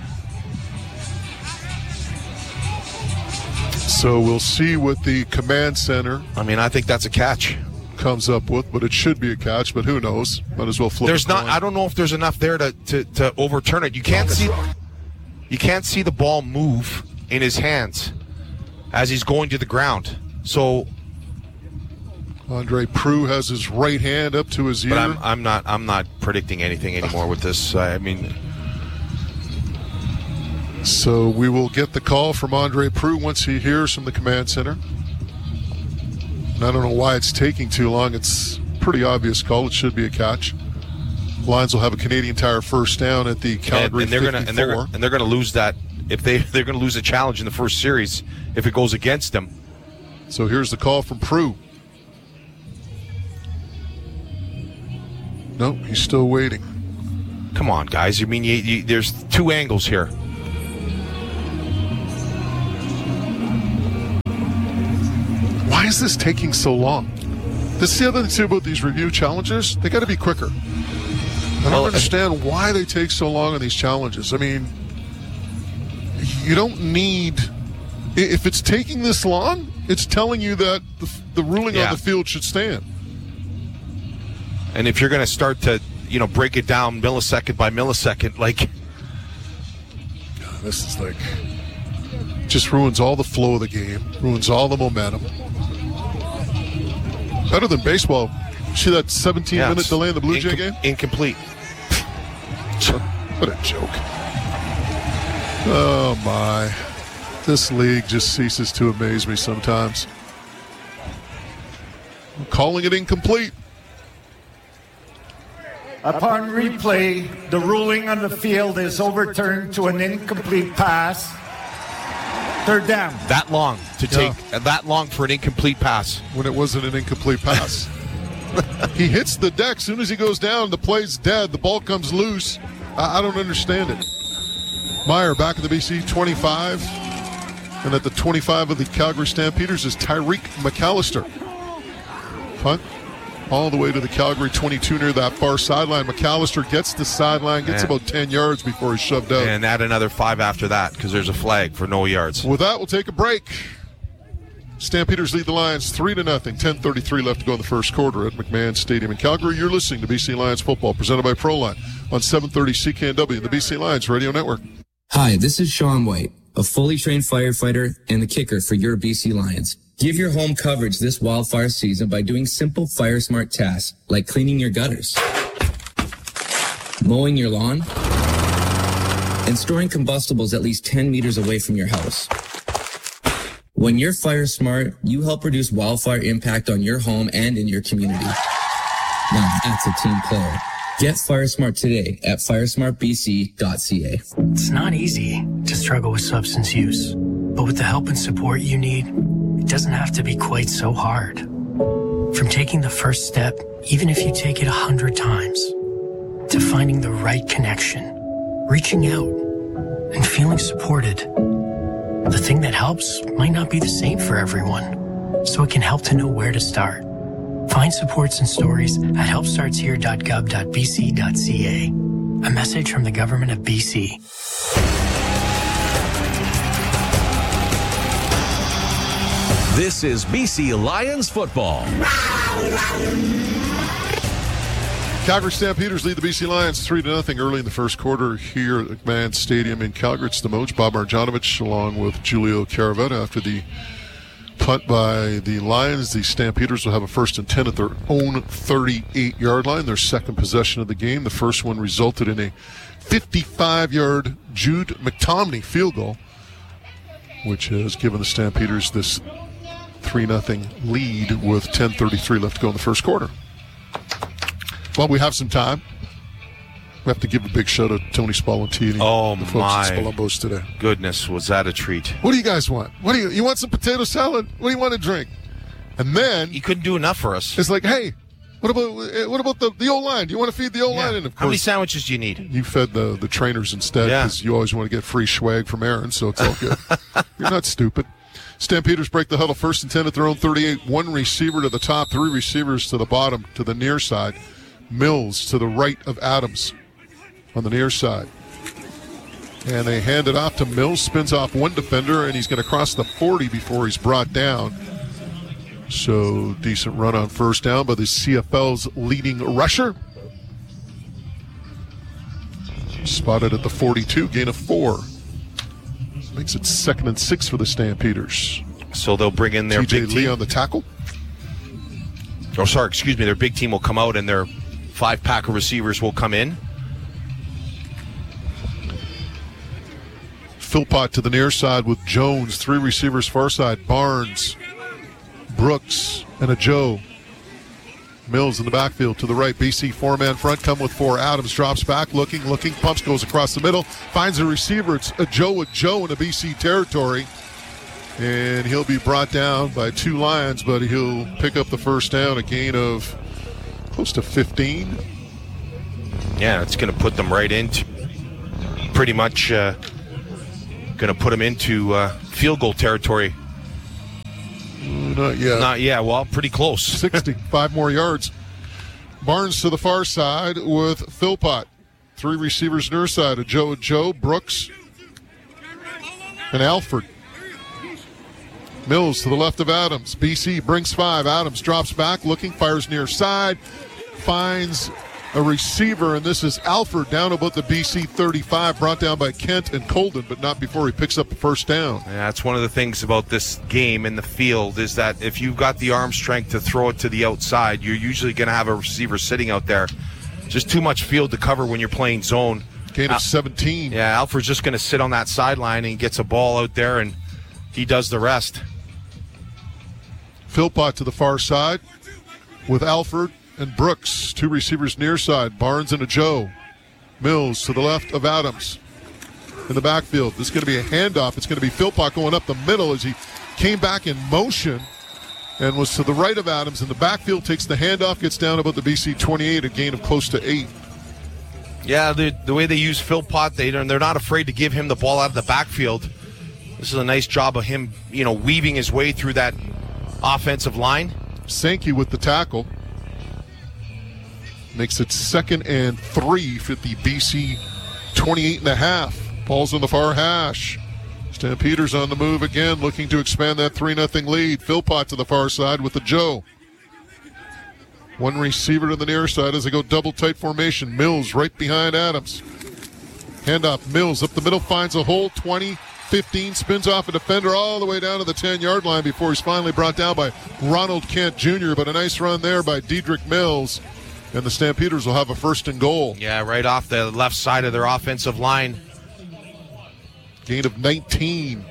So we'll see what the command center. I mean, I think that's a catch. Comes up with, but it should be a catch. But who knows? Might as well flip. There's not. I don't know if there's enough there to overturn it. You can't see. You can't see the ball move in his hands as he's going to the ground. So Andre Proulx has his right hand up to his ear. But I'm not predicting anything anymore with this. I mean. So we will get the call from Andre Proulx once he hears from the command center. And I don't know why it's taking too long. It's a pretty obvious call. It should be a catch. Lions will have a Canadian Tire first down at the Calgary 54. And they're gonna lose that if they're gonna lose a challenge in the first series if it goes against them. So here's the call from Proulx. Nope, he's still waiting. Come on, guys. I mean, there's two angles here. Why is this taking so long? This is the other thing too about these review challenges. They got to be quicker. I don't understand why they take so long on these challenges. I mean, you don't need. If it's taking this long, it's telling you that the ruling on the field should stand. And if you're going to start to, break it down millisecond by millisecond, like this is like just ruins all the flow of the game, ruins all the momentum. Better than baseball. See that 17-minute delay in the Blue Jay game? Incomplete. What a joke. Oh, my. This league just ceases to amaze me sometimes. I'm calling it incomplete. Upon replay, the ruling on the field is overturned to an incomplete pass. Third down. That long to take that long for an incomplete pass. When it wasn't an incomplete pass. He hits the deck. As soon as he goes down, the play's dead. The ball comes loose. I don't understand it. Meyer back at the BC 25. And at the 25 of the Calgary Stampeders is Tyreek McAllister. Punt all the way to the Calgary 22 near that far sideline. McAllister gets the sideline, gets about 10 yards before he's shoved out. And add another 5 after that because there's a flag for no yards. With that, we'll take a break. Stampeders lead the Lions 3-0. 10:33 left to go in the first quarter at McMahon Stadium in Calgary. You're listening to BC Lions football presented by Proline on 730 CKNW, the BC Lions Radio Network. Hi, this is Sean White, a fully trained firefighter and the kicker for your BC Lions. Give your home coverage this wildfire season by doing simple fire smart tasks like cleaning your gutters, mowing your lawn, and storing combustibles at least 10 meters away from your house. When you're fire smart, you help reduce wildfire impact on your home and in your community. Now that's a team player. Get Fire Smart today at firesmartbc.ca. It's not easy to struggle with substance use, but with the help and support you need, it doesn't have to be quite so hard. From taking the first step, even if you take it 100 times, to finding the right connection, reaching out, and feeling supported. The thing that helps might not be the same for everyone, so it can help to know where to start. Find supports and stories at helpstartshere.gov.bc.ca. A message from the Government of BC. This is BC Lions football. Calgary Stampeders lead the BC Lions 3-0 early in the first quarter here at McMahon Stadium in Calgary. It's the Moj, Bob Marjanovic, along with Julio Caravetta. After the punt by the Lions, the Stampeders will have a 1st and 10 at their own 38-yard line, their second possession of the game. The first one resulted in a 55-yard Jude McTomney field goal, which has given the Stampeders this 3-0 lead with 10:33 left to go in the first quarter. Well, we have some time. We have to give a big shout out to Tony Spallanti. Oh, the folks at Spalumbo's today. Goodness, was that a treat. What do you guys want? You want some potato salad? What do you want to drink? And then he couldn't do enough for us. It's like, hey, what about the O-line? Do you want to feed the O-line? And of course, how many sandwiches do you need? You fed the trainers instead because you always want to get free swag from Aaron, so it's all good. You're not stupid. Stampeders break the huddle, 1st and 10 at their own 38. One receiver to the top, 3 receivers to the bottom, to the near side. Mills to the right of Adams on the near side. And they hand it off to Mills, spins off one defender, and he's going to cross the 40 before he's brought down. So decent run on first down by the CFL's leading rusher. Spotted at the 42, gain of 4. Makes it 2nd and 6 for the Stampeders. So they'll bring in their TJ big Lee team. on the tackle. Oh, sorry, excuse me. Their big team will come out, and their 5-pack of receivers will come in. Philpott to the near side with Jones. 3 receivers far side. Barnes, Brooks, and a Joe. Mills in the backfield to the right. BC 4-man front, come with 4. Adams drops back, looking, pumps, goes across the middle, finds a receiver. It's a Joe in the BC territory. And he'll be brought down by 2 Lions, but he'll pick up the first down, a gain of close to 15. Yeah, it's going to put them right into pretty much going to put them into field goal territory. Not yet. Not yet. Well, pretty close. 65 more yards. Barnes to the far side with Philpott. 3 receivers near side. A Joe, Brooks, and Alford. Mills to the left of Adams. BC brings 5. Adams drops back, looking, fires near side, finds a receiver, and this is Alford down about the BC 35, brought down by Kent and Colden, but not before he picks up the first down. Yeah, that's one of the things about this game in the field is that if you've got the arm strength to throw it to the outside, you're usually going to have a receiver sitting out there. Just too much field to cover when you're playing zone. Gain of 17. Yeah, Alford's just going to sit on that sideline and gets a ball out there, and he does the rest. Philpott to the far side with Alford and Brooks, 2 receivers near side. Barnes and a Joe. Mills to the left of Adams in the backfield. This is going to be a handoff. It's going to be Philpott going up the middle as he came back in motion and was to the right of Adams in the backfield, takes the handoff, gets down about the BC 28, a gain of close to 8. Yeah, the way they use Philpott, they're not afraid to give him the ball out of the backfield. This is a nice job of him, weaving his way through that offensive line. Sankey with the tackle. Makes it 2nd and 3 for the BC 28.5. Ball's on the far hash. Stampeders on the move again, looking to expand that 3-0 lead. Philpott to the far side with the Joe. 1 receiver to the near side as they go double tight formation. Mills right behind Adams. Handoff. Mills up the middle, finds a hole. 20, 15, spins off a defender all the way down to the 10-yard line before he's finally brought down by Ronald Kent Jr. But a nice run there by Dedrick Mills. And the Stampeders will have a 1st and goal. Yeah, right off the left side of their offensive line. Gain of 19.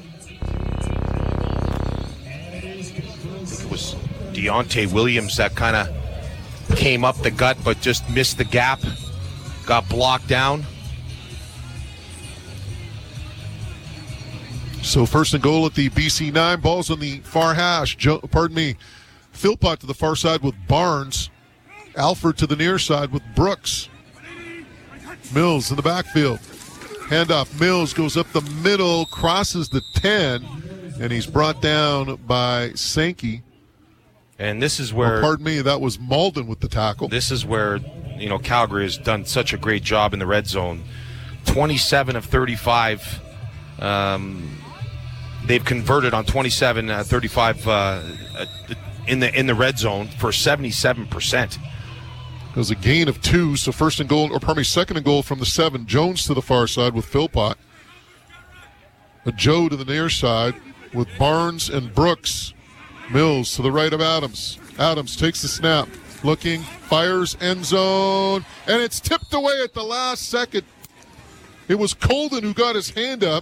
I think it was Deontay Williams that kind of came up the gut but just missed the gap. Got blocked down. So 1st and goal at the BC 9. Ball's on the far hash. Philpott to the far side with Barnes. Alford to the near side with Brooks. Mills in the backfield. Handoff. Mills goes up the middle, crosses the 10, and he's brought down by Sankey. And this is where... that was Malden with the tackle. This is where, Calgary has done such a great job in the red zone. 27 of 35. They've converted on 27, 35 in the red zone for 77%. It was a gain of 2, so 2nd and goal from the 7. Jones to the far side with Philpott. A Joe to the near side with Barnes and Brooks. Mills to the right of Adams. Adams takes the snap, looking, fires, end zone, and it's tipped away at the last second. It was Colden who got his hand up.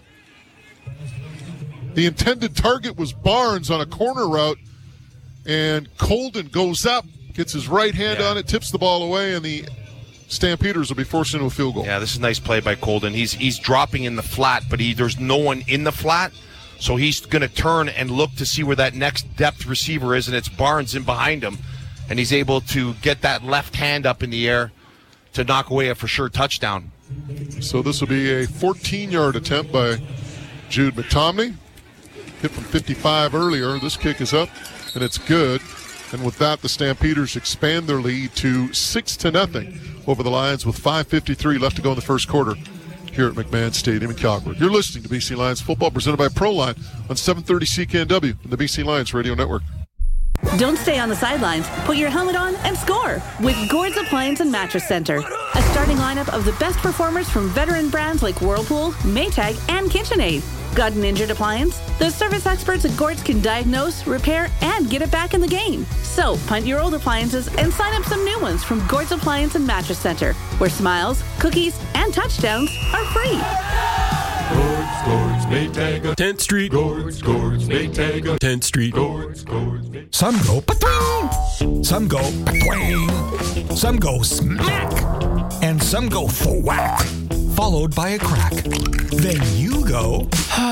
The intended target was Barnes on a corner route, and Colden goes up, gets his right hand on it, tips the ball away, and the Stampeders will be forced into a field goal. Yeah, this is a nice play by Colden. He's dropping in the flat, but there's no one in the flat, so he's going to turn and look to see where that next depth receiver is, and it's Barnes in behind him, and he's able to get that left hand up in the air to knock away a for sure touchdown. So this will be a 14-yard attempt by Jude McTomney. hit from 55 earlier. This kick is up, and it's good. And with that, the Stampeders expand their lead to 6-0 over the Lions with 5:53 left to go in the first quarter here at McMahon Stadium in Calgary. You're listening to BC Lions football presented by Proline on 730 CKNW and the BC Lions Radio Network. Don't stay on the sidelines. Put your helmet on and score with Gord's Appliance and Mattress Center. A starting lineup of the best performers from veteran brands like Whirlpool, Maytag, and KitchenAid. Got an injured appliance? The service experts at Gord's can diagnose, repair, and get it back in the game. So punt your old appliances and sign up some new ones from Gord's Appliance and Mattress Center, where smiles, cookies, and touchdowns are free. Gord's, Maytag, 10th Street. Gord's, Maytag, 10th Street. Gord's, Some go patwing, some go patwang, some go smack, and some go thwack, followed by a crack. Then you go,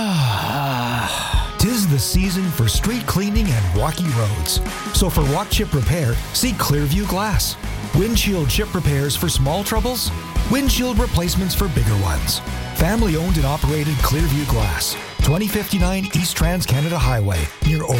tis the season for street cleaning and rocky roads. So for rock chip repair, see Clearview Glass. Windshield chip repairs for small troubles, windshield replacements for bigger ones. Family owned and operated Clearview Glass, 2059 East Trans-Canada Highway, near